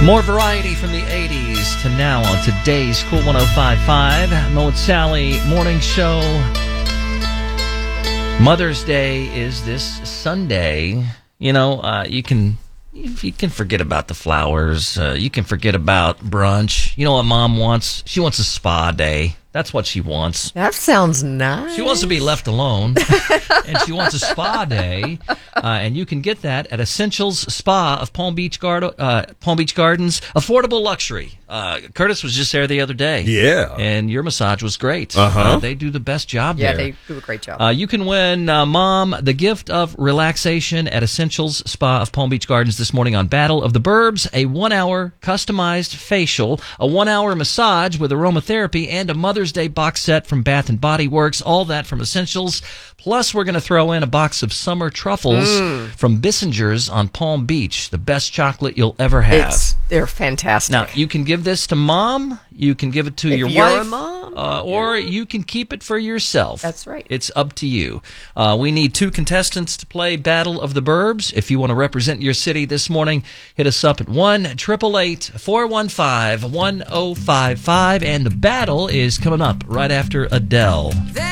More variety from the 80s to now on today's Cool 105.5 Mo and Sally Morning Show. Mother's Day is this Sunday. You know, you can forget about the flowers. You can forget about brunch. You know what Mom wants? She wants a spa day. That's what she wants. That sounds nice. She wants to be left alone, and she wants a spa day, and you can get that at Essentials Spa of Palm Beach Gardens. Affordable luxury. Curtis was just there the other day. Yeah. And your massage was great. They do the best job Yeah, there. they do a great job. You can win Mom the gift of relaxation at Essentials Spa of Palm Beach Gardens this morning on Battle of the Burbs, a 1-hour customized facial, a 1-hour massage with aromatherapy, and a Mother's Day box set from Bath & Body Works. All that from Essentials. Plus, we're going to throw in a box of summer truffles from Bissinger's on Palm Beach, the best chocolate you'll ever have. They're fantastic. Now, you can give this to Mom, you can give it to your you're wife, a mom, or you can keep it for yourself. That's right. It's up to you. We need 2 contestants to play Battle of the Burbs. If you want to represent your city this morning, hit us up at 1-888-415-1055, and the battle is coming up right after Adele.